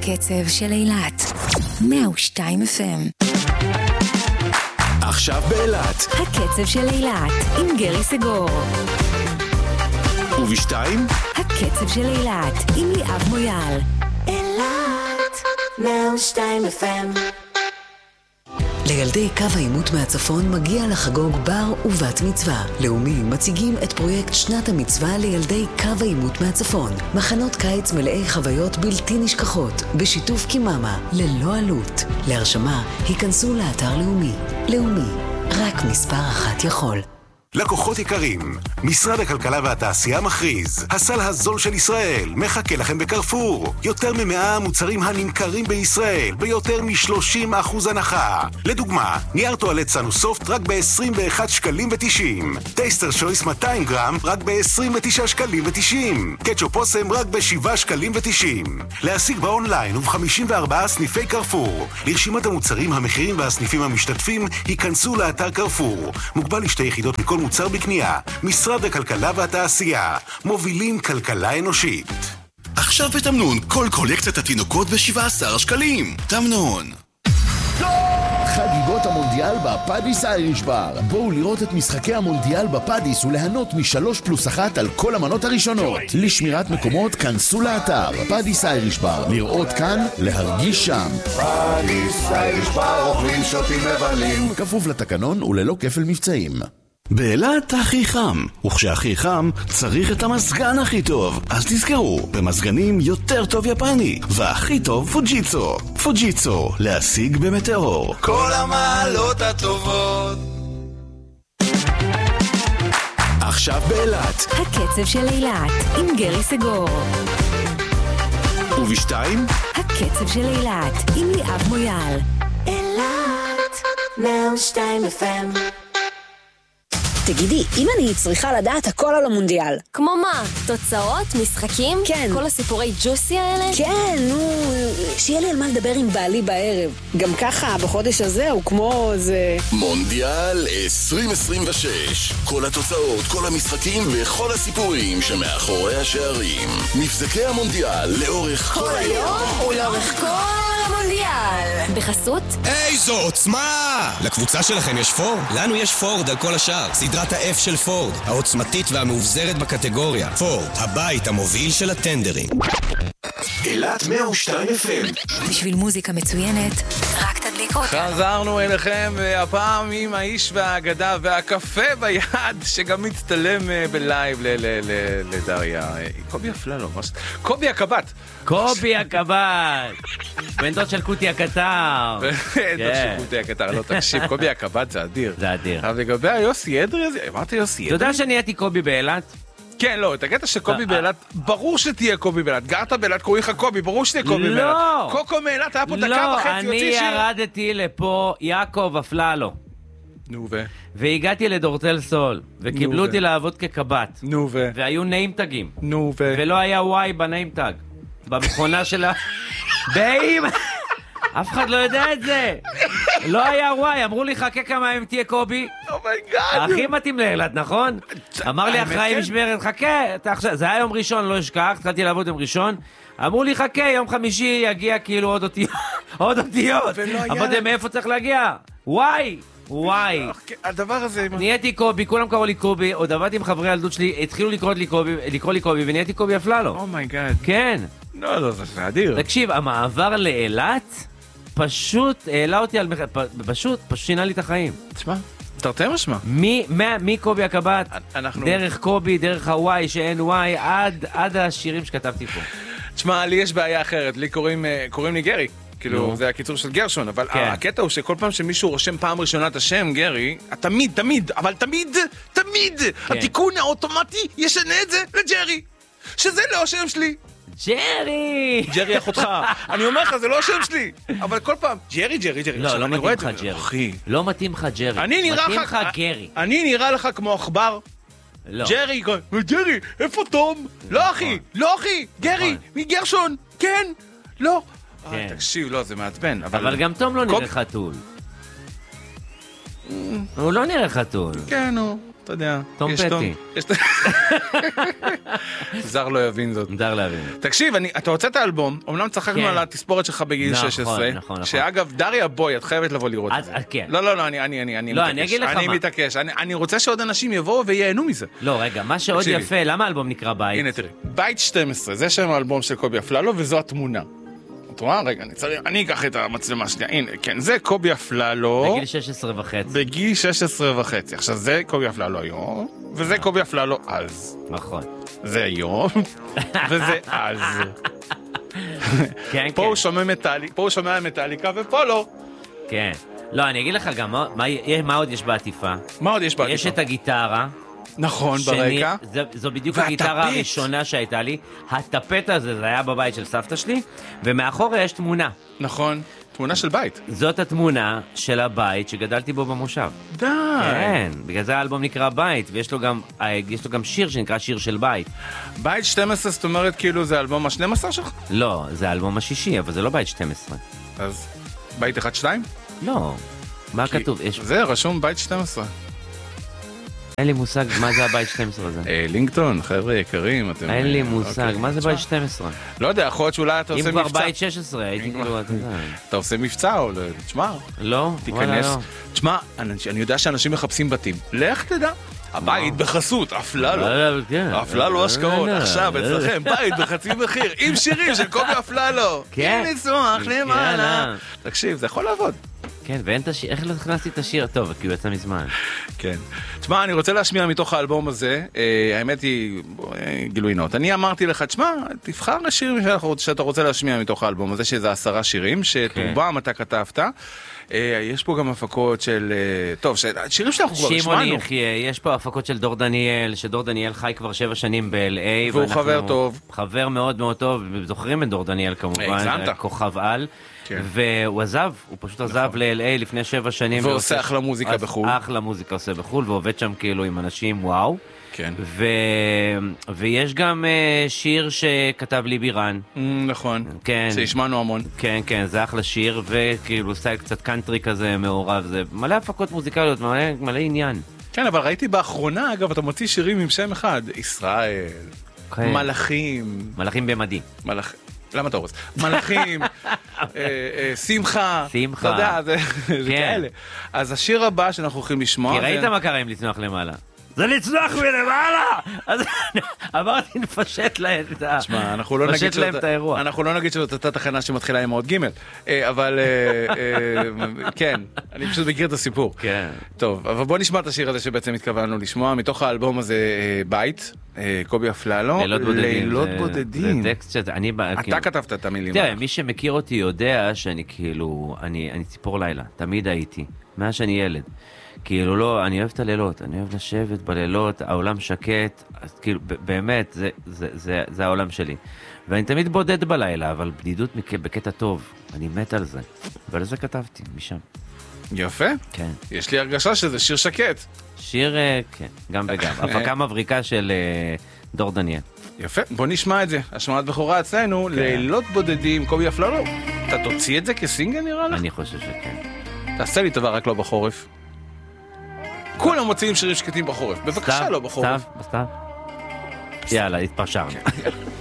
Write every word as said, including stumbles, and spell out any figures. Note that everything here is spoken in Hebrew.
הקצב של אילת. מאה ושתיים אף אם. עכשיו באילת. הקצב של אילת עם גרי סגור. ובשתיים? הקצב של אילת עם ליאב מויאל. אילת מאה ושתיים אף אם. לילדי קו העימות מהצפון מגיע לחגוג בר ובת מצווה. לאומי מציגים את פרויקט שנת המצווה לילדי קו העימות מהצפון. מחנות קיץ מלאי חוויות בלתי נשכחות, בשיתוף קיממה, ללא עלות. להרשמה, היכנסו לאתר לאומי. לאומי, רק מספר אחת יכול. לקוחות יקרים, משרד הכלכלה והתעשייה מכריז, הסל הזול של ישראל מחכה לכם בקרפור. יותר ממאה מוצרים הנמכרים בישראל ביותר מ-שלושים אחוז הנחה. לדוגמה, נייר טואלט סנוסופט רק ב-עשרים ואחד שקלים ותשעים, טייסטר שויס מאתיים גרם רק ב-עשרים ותשעה שקלים ותשעים, קטשופ אוסם רק ב-שבעה שקלים ותשעים. להשיג באונליין וב-חמישים וארבעה סניפי קרפור. לרשימת המוצרים, המחירים והסניפים המשתתפים, היכנסו לאתר קרפור. מוגבל לשתי יחידות מכל מוצר בקנייה. משרד הכלכלה והתעשייה, מובילים כלכלה אנושית. עכשיו בתמנון כל קולקציית התינוקות ב-שבעה עשר שקלים. תמנון. חגיגות המונדיאל בפאדיס אייריש בר. בואו לראות את משחקי המונדיאל בפאדיס וליהנות משלוש פלוס אחת על כל המנות הראשונות. לשמירת מקומות כנסו לאתר פאדיס אייריש בר. לראות כאן, להרגיש שם. פאדיס אייריש בר, אוכלים שותים מבלים. כפוף לתקנון וללא כפל מבצעים. באילת הכי חם, וכשהכי חם צריך את המזגן הכי טוב. אז תזכרו, במזגנים יותר טוב יפני, והכי טוב פוג'יצו. פוג'יצו, להשיג במטאור. כל המעלות הטובות. עכשיו באילת. הקצב של אילת עם גרי סגור. ובשתיים? הקצב של אילת עם ליאב מויאל. אילת מאה ושתיים אף אם. תגידי, אם אני צריכה לדעת הכל על המונדיאל. כמו מה? תוצאות? משחקים? כן. כל הסיפורי ג'וסי האלה? כן, נו, שיהיה לי על מה לדבר עם בעלי בערב. גם ככה, בחודש הזה הוא כמו זה... מונדיאל עשרים עשרים ושש. כל התוצאות, כל המשחקים וכל הסיפורים שמאחורי השערים. מבזקי המונדיאל לאורך כל היום ולאורך כל המונדיאל. בחסות? איזו עוצמה! לקבוצה שלכם יש פורד? לנו יש פורד על כל השאר. סדרת ה-F של פורד, העוצמתית והמאובזרת בקטגוריה. פורד, הבית המוביל של הטנדרים. אילת מאה ושתיים אף אם. בשביל מוזיקה מצוינת, רק תדליק אותה. חזרנו אליכם, והפעם עם האיש והאגדה והקפה ביד, שגם מצטלם בלייב לדריה. קובי אפללו, קובי הקב"ט. קובי הקב"ט. בן דוד של קוטי הקטר. בן דוד של קוטי הקטר, לא תקשיב, קובי הקב"ט זה אדיר. זה אדיר. אבל לגבי היוסי אדרי הזה, אמרת יוסי אדרי? אתה יודע שאני הייתי קובי באילת? כן, לא, את הקטע שקובי באילת, ברור שתהיה קובי באילת. גרת באילת, קוראים לך קובי, ברור שתהיה קובי באילת. לא! קוקו מאילת, היה פה דקה וחצי, לא, אני ירדתי לפה יעקב אפללו. נו ו? והגעתי לדורטל סול, וקיבלו אותי לעבוד כקב"ט. נו ו? והיו ניימטגים. נו ו? ולא היה וואי בניימטג. במכונה שלה... באים... אף אחד לא יודע את זה. לא היה וואי, אמרו לי חכה כמה ימים תהיה קובי. אומייגאד. הכי מתאים לאילת, נכון? אמר לי אחראי משמרת, חכה. זה היה יום ראשון, לא אשכח, התחלתי לעבוד יום ראשון. אמרו לי חכה, יום חמישי יגיע כאילו עוד אותיות. עוד אותיות. אמרתי, מאיפה צריך להגיע? וואי. וואי. הדבר הזה... נהייתי קובי, כולם קראו לי קובי, עוד עבדתי עם חברי הילדות שלי, התחילו לקרוא לי קובי, לקרוא לי קובי, ונהייתי קובי אפללו. אומייגאד. כן. לא, לא, זה אדיר. תקשיב, המעבר לאילת פשוט העלה אותי על... פשוט, פשוט שינה לי את החיים. תשמע, תרתי משמע. מי, מי קובי הקב"ט, אנחנו... דרך קובי, דרך הוואי, שאין וואי, עד, עד השירים שכתבתי פה. תשמע, לי יש בעיה אחרת, לי קוראים, קוראים לי גרי. כאילו, זה הקיצור של גרשון, אבל הקטע הוא שכל פעם שמישהו רושם פעם ראשונה את השם, גרי, תמיד, תמיד, אבל תמיד, תמיד, התיקון האוטומטי ישנה את זה לג'רי. שזה לא השם שלי. ג'רי! ג'רי אחותך. אני אומר לך, זה לא השם שלי. אבל כל פעם, ג'רי, ג'רי, ג'רי. לא, לא מתאים לך ג'רי. אחי. לא מתאים לך ג'רי. מתאים לך גרי. אני נראה לך כמו עכבר. לא. ג'רי, ג'רי, איפה תום? לא אחי, לא אחי, גרי, מגרשון. כן, לא. תקשיב, לא, זה מעצבן. אבל גם תום לא נראה חתול. הוא לא נראה חתול. כן, הוא. אתה יודע. תום פטי. זר לא יבין זאת. זר לא יבין. תקשיב, אתה רוצה את האלבום, אמנם צחקנו על התספורת שלך בגיל שש עשרה, שאגב, דריה בוי, את חייבת לבוא לראות את זה. לא, לא, לא, אני מתעקש. אני מתעקש. אני רוצה שעוד אנשים יבואו וייהנו מזה. לא, רגע, מה שעוד יפה, למה האלבום נקרא בית? הנה, תראי. בית שתים עשרה, זה שם האלבום של קובי אפללו, וזו התמונה. את רואה? רגע, אני צריך, אני אקח את המצלמה שלי. הנה, כן, זה קובי אפללו. בגיל שש עשרה וחצי. בגיל שש עשרה וחצי. עכשיו, זה קובי אפללו היום, וזה קובי אפללו אז. נכון. זה היום, וזה אז. כן, פה הוא שומע מטאליקה, פה הוא שומע מטאליקה, ופה לא. כן. לא, אני אגיד לך גם, מה עוד יש בעטיפה? מה עוד יש בעטיפה? יש את הגיטרה. נכון, ברקע. זו בדיוק הגיטרה הראשונה שהייתה לי. הטפט הזה, זה היה בבית של סבתא שלי, ומאחורה יש תמונה. נכון, תמונה של בית. זאת התמונה של הבית שגדלתי בו במושב. די. כן, בגלל זה האלבום נקרא בית, ויש לו גם, יש לו גם שיר שנקרא שיר של בית. בית שתים עשרה, זאת אומרת כאילו זה האלבום ה-שנים עשר שלך? לא, זה האלבום השישי, אבל זה לא בית שתים עשרה. אז בית אחד שתיים? לא. מה כתוב? זה רשום בית שתים עשרה. אין לי מושג מה זה הבית שתים עשרה הזה. לינקטון, חבר'ה יקרים, אתם... אין לי מושג, מה זה בית שתים עשרה? לא יודע, יכול להיות שאולי אתה עושה מבצע. אם כבר בית שש עשרה, הייתי כאילו, אתה יודע. אתה עושה מבצע או לא? תשמע. לא, וואלה לא. תשמע, אני יודע שאנשים מחפשים בתים. לך תדע. הבית בחסות, אפללו. אפללו השקעות, עכשיו אצלכם, בית בחצי מחיר, עם שירים של קובי אפללו. עם ניסוח למעלה. תקשיב, זה יכול לעבוד. כן, ואין את השיר, איך לא הכנסתי את השיר? טוב, כי הוא יצא מזמן. כן. תשמע, אני רוצה להשמיע מתוך האלבום הזה, האמת היא, גילוי נאות. אני אמרתי לך, תשמע, תבחר השירים שאתה רוצה להשמיע מתוך האלבום הזה, שזה עשרה שירים, שתורבם אתה כתבת. יש פה גם הפקות של... טוב, שירים שאנחנו כבר השמענו. שמעון יחיה, יש פה הפקות של דור דניאל, שדור דניאל חי כבר שבע שנים ב-אל איי. והוא חבר טוב. חבר מאוד מאוד טוב, זוכרים את דור דניאל כמובן, כוכב על. והוא עזב, הוא פשוט עזב ל-אל איי לפני שבע שנים. ועושה אחלה מוזיקה בחול. אחלה מוזיקה עושה בחול, ועובד שם כאילו עם אנשים, וואו. כן. ו... ויש גם uh, שיר שכתב לי בירן. Mm, נכון. כן. שהשמענו המון. כן, כן, זה אחלה שיר, וכאילו סטייל קצת קאנטרי כזה מעורב, זה מלא הפקות מוזיקליות, מלא, מלא עניין. כן, אבל ראיתי באחרונה, אגב, אתה מוציא שירים עם שם אחד. ישראל, כן. מלאכים. מלאכים במדי. מלאכ... למה אתה הורס? מלאכים, שמחה, שמחה. אתה יודע, זה כאלה. אז השיר הבא שאנחנו הולכים לשמוע... כי ראית מה קרה עם לצנוח למעלה? זה לצנוח מלמעלה! אז אמרתי, נפשט להם את ה... תשמע, אנחנו לא נגיד להם את האירוע. אנחנו לא נגיד שזאת אותה תחנה שמתחילה עם עוד ג' אבל כן, אני פשוט מכיר את הסיפור. כן. טוב, אבל בוא נשמע את השיר הזה שבעצם התכוונו לשמוע, מתוך האלבום הזה בית, קובי אפללו, לילות בודדים. לילות בודדים. זה טקסט שאני... אתה כתבת את המילים. תראה, מי שמכיר אותי יודע שאני כאילו, אני ציפור לילה, תמיד הייתי, מאז שאני ילד. כאילו לא, אני אוהב את הלילות, אני אוהב לשבת בלילות, העולם שקט, אז כאילו באמת, זה, זה, זה, זה העולם שלי. ואני תמיד בודד בלילה, אבל בדידות בקטע טוב, אני מת על זה. ועל זה כתבתי, משם. יפה. כן. יש לי הרגשה שזה שיר שקט. שיר, כן, גם וגם. הפקה מבריקה של דור דניאל. יפה, בוא נשמע את זה. השמעת בכורה אצלנו, לילות בודדים, קובי אפללו. אתה תוציא את זה כסינגל נראה לך? אני חושב שכן. תעשה לי טובה רק לא בחורף. כולם מוציאים שירים שקטים בחורף. בבקשה לא בחורף. סתיו, סתיו. יאללה, התפשרנו.